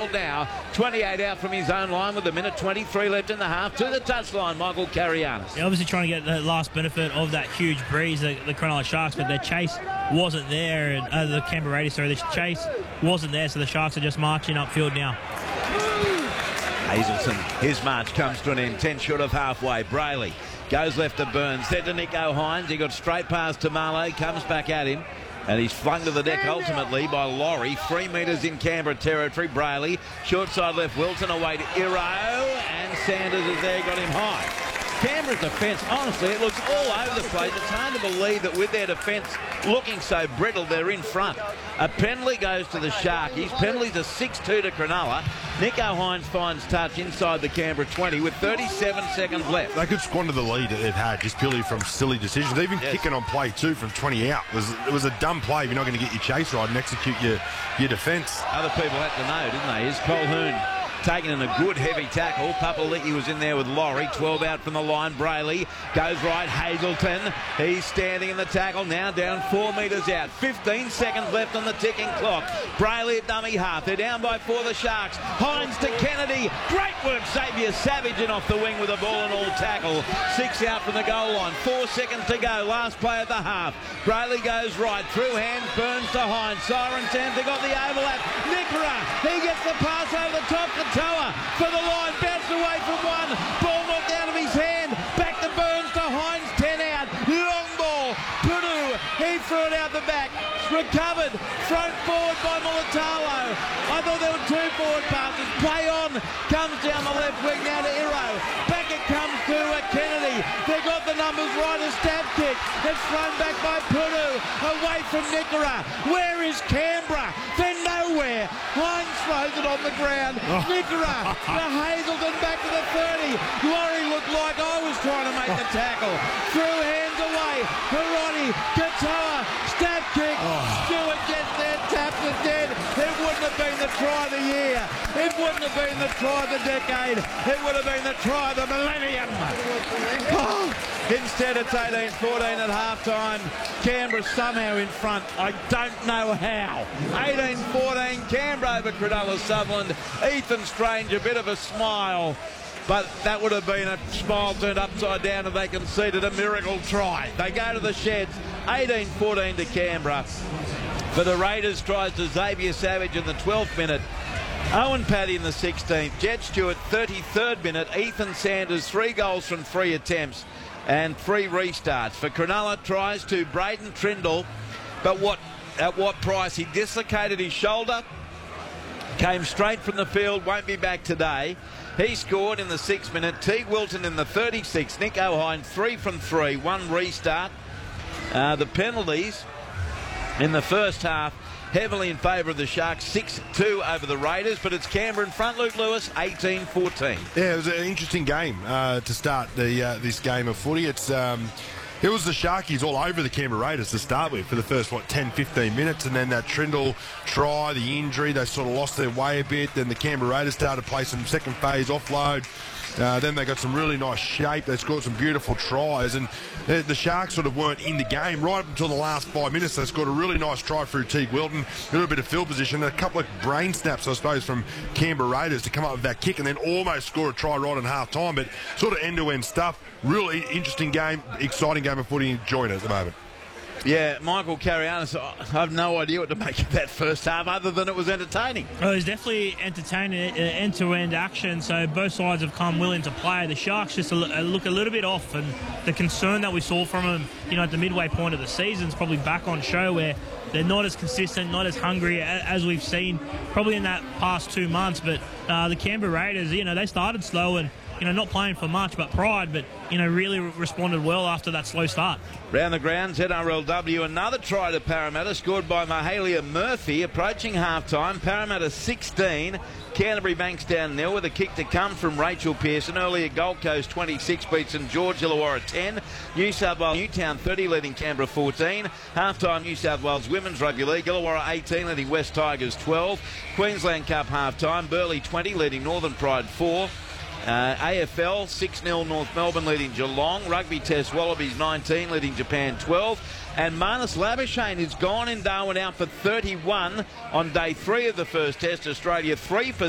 tackle now. 28 out from his own line with a minute 23 left in the half. To the touchline, Michael Carianis. Yeah, obviously trying to get the last benefit of that huge breeze, the Cronulla Sharks, but their chase wasn't there. And the Canberra Raiders, sorry, the chase wasn't there, so the Sharks are just marching upfield now. Hazelton, his march comes to an end, 10 short of halfway. Brayley goes left to Burns, then to Nico Hines. He got straight past to Marlowe, comes back at him, and he's flung to the deck ultimately by Laurie. 3 metres in Canberra territory. Brayley, short side left, Wilton away to Iro, and Sanders is there, got him high. Canberra's defence, honestly, it looks all over the place. It's hard to believe that with their defence looking so brittle, they're in front. A penalty goes to the Sharkies. Penalties are 6-2 to Cronulla. Nico Hines finds touch inside the Canberra 20 with 37 seconds left. They could squander the lead that they've had just purely from silly decisions. Even kicking on play too from 20 out. It was a dumb play if you're not going to get your chase right and execute your defence. Other people had to know, didn't they? Here's Colhoun taken in a good heavy tackle. Papali'i was in there with Laurie. 12 out from the line. Brayley goes right. Hazelton, he's standing in the tackle now, down 4 metres out. 15 seconds left on the ticking clock. Brayley at dummy half. They're down by 4, the Sharks. Hines to Kennedy. Great work, Xavier Savage, and off the wing with a ball and all tackle. 6 out from the goal line. 4 seconds to go. Last play of the half. Brayley goes right. Through hands. Burns to Hines. Siren Samson got the overlap. Nickera, he gets the pass over the top. Toa for the line, bounced away from one, ball knocked out of his hand, back to Burns to Hines, 10 out, long ball, Punu, he threw it out the back, recovered, thrown forward by Mulatalo. I thought there were 2 forward passes, play on, comes down the left wing now to Iro, back it comes to Kennedy, they got the numbers right, a stab kick, it's thrown back by Punu, away from Nickera. Where is Canberra? They're nowhere. Hines throws it on the ground. Nickera to Hazelton, back to the 30. Laurie looked like I was trying to make the tackle. Threw hands away. Hironi, Katoa, stab kick. Stewart gets there, taps it dead. It wouldn't have been the try of the year. It wouldn't have been the try of the decade. It would have been the try of the millennium. Instead, it's 18-14 at half-time. Canberra somehow in front. I don't know how. 18-14, Canberra over Cronulla Sutherland. Ethan Strange, a bit of a smile. But that would have been a smile turned upside down if they conceded a miracle try. They go to the sheds. 18-14 to Canberra. For the Raiders, tries to Xavier Savage in the 12th minute. Owen Paddy in the 16th. Jet Stewart, 33rd minute. Ethan Sanders, 3 goals from 3 attempts and 3 restarts. For Cronulla, tries to Braden Trindle, but at what price? He dislocated his shoulder, came straight from the field, won't be back today. He scored in the 6th minute. Teague Wilton in the 36th. Nico Hines, 3 from 3, 1 restart. The penalties in the first half heavily in favour of the Sharks, 6-2 over the Raiders, but it's Canberra in front. Luke Lewis, 18-14. Yeah, it was an interesting game to start this game of footy. It was the Sharkies all over the Canberra Raiders to start with for the first, 10-15 minutes, and then that Trindle try, the injury, they sort of lost their way a bit. Then the Canberra Raiders started to play some second phase offload. Then they got some really nice shape. They scored some beautiful tries, and the Sharks sort of weren't in the game right up until the last 5 minutes. They scored a really nice try through Teague Wilton, a little bit of field position, and a couple of brain snaps, I suppose, from Canberra Raiders to come up with that kick and then almost score a try right in half time. But sort of end-to-end stuff. Really interesting game, exciting game of footy, enjoying it at the moment. Yeah, Michael Carianis, I have no idea what to make of that first half other than it was entertaining. Well, it was definitely entertaining, end-to-end action, so both sides have come willing to play. The Sharks just look a little bit off, and the concern that we saw from them, at the midway point of the season is probably back on show, where they're not as consistent, not as hungry as we've seen probably in that past 2 months. But the Canberra Raiders, they started slow and not playing for much but pride, but really responded well after that slow start. Round the grounds, NRLW, another try to Parramatta, scored by Mahalia Murphy, approaching half-time. Parramatta 16, Canterbury Bankstown 0, with a kick to come from Rachel Pearson. Earlier, Gold Coast 26 beat St George Illawarra 10. New South Wales Newtown 30, leading Canberra 14. Half-time New South Wales Women's Rugby League, Illawarra 18, leading West Tigers 12. Queensland Cup half-time, Burleigh 20, leading Northern Pride 4. AFL 6-0 North Melbourne leading Geelong. Rugby Test Wallabies 19 leading Japan 12. And Marnus Labuschagne has gone in Darwin out for 31 on day 3 of the first test. Australia 3 for